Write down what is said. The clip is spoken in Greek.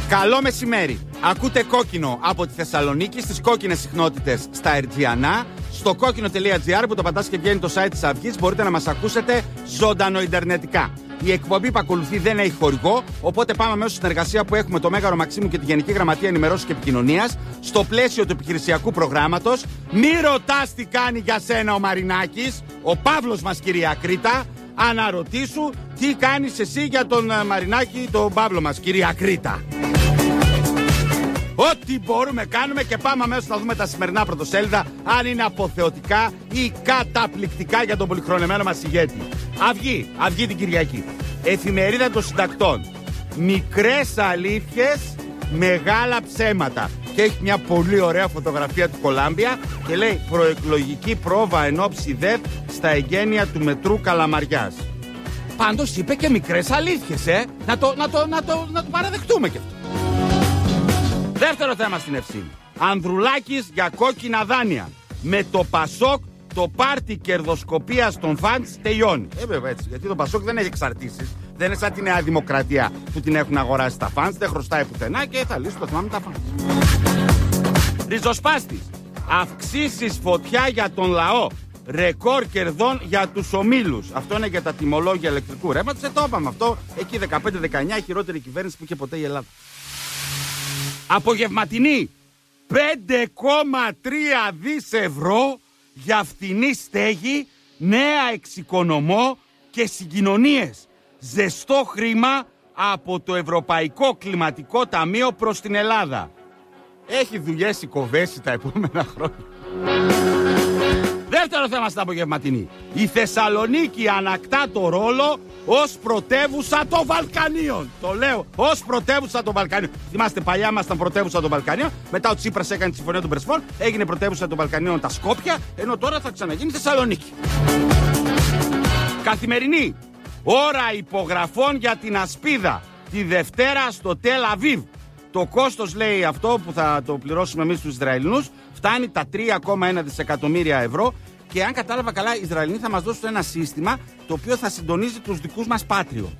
Καλό μεσημέρι. Ακούτε Κόκκινο από τη Θεσσαλονίκη στις κόκκινες συχνότητες στα Ερτζιανά. Στο κόκκινο.gr που το πατάς και βγαίνει το site της Αυγής μπορείτε να μας ακούσετε ζωντανοιντερνετικά. Η εκπομπή που ακολουθεί δεν έχει χορηγό, οπότε πάμε μέσω συνεργασία που έχουμε το Μέγαρο Μαξίμου και τη Γενική Γραμματεία Ενημερώσεως και Επικοινωνίας στο πλαίσιο του επιχειρησιακού προγράμματος. Μη ρωτάς τι κάνει για σένα ο Μαρινάκης, ο Παύλος μας, κυρία Κρήτα. Αναρωτήσου τι κάνεις εσύ για τον Μαρινάκη, τον Παύλο μας, κυρία Κρήτα. Ό,τι μπορούμε κάνουμε και πάμε αμέσως να δούμε τα σημερινά πρωτοσέλιδα, αν είναι αποθεωτικά ή καταπληκτικά για τον πολυχρονεμένο μας ηγέτη. Αυγή την Κυριακή. Εφημερίδα των Συντακτών. Μικρές αλήθειες, μεγάλα ψέματα. Και έχει μια πολύ ωραία φωτογραφία του Κολάμπια και λέει προεκλογική πρόβα εν ώψη ΔΕΔ στα εγγένεια του μετρού Καλαμαριάς. Πάντως είπε και μικρές αλήθειες, να το παραδεχτούμε κι αυτό. Δεύτερο θέμα στην Ευσύνη. Ανδρουλάκης για κόκκινα δάνεια. Με το Πασόκ το πάρτι κερδοσκοπίας των φαντς τελειώνει. Βέβαια έτσι, γιατί το Πασόκ δεν έχει εξαρτήσεις. Δεν είναι σαν τη Νέα Δημοκρατία που την έχουν αγοράσει τα φαντς, δεν χρωστάει πουθενά και θα λύσει το θέμα με τα φαντς. Ριζοσπάστης. Αυξήσεις φωτιά για τον λαό. Ρεκόρ κερδών για τους ομίλους. Αυτό είναι για τα τιμολόγια ηλεκτρικού ρεύματος. Το είπαμε αυτό εκεί 15-19, η χειρότερη κυβέρνηση που είχε ποτέ η Ελλάδα. Απογευματινή. 5,3 δις ευρώ για φθηνή στέγη, νέα εξοικονομώ και συγκοινωνίες. Ζεστό χρήμα από το Ευρωπαϊκό Κλιματικό Ταμείο προς την Ελλάδα. Έχει δουλειές η Κοβέση τα επόμενα χρόνια. Δεύτερο θέμα στην απογευματινή. Η Θεσσαλονίκη ανακτά το ρόλο ως πρωτεύουσα των Βαλκανίων. Το λέω, ως πρωτεύουσα των Βαλκανίων. Θυμάστε, παλιά ήμασταν πρωτεύουσα των Βαλκανίων. Μετά ο Τσίπρας έκανε τη συμφωνία των Πρεσπών. Έγινε πρωτεύουσα των Βαλκανίων τα Σκόπια. Ενώ τώρα θα ξαναγίνει Θεσσαλονίκη. Καθημερινή. Ώρα υπογραφών για την ασπίδα. Τη Δευτέρα στο Τελ Αβίβ. Το κόστος, λέει, αυτό που θα το πληρώσουμε εμείς τους Ισραηλινούς, φτάνει τα 3,1 δισεκατομμύρια ευρώ. Και αν κατάλαβα καλά, οι Ισραηλοί θα μας δώσουν ένα σύστημα το οποίο θα συντονίζει τους δικούς μας Patriot.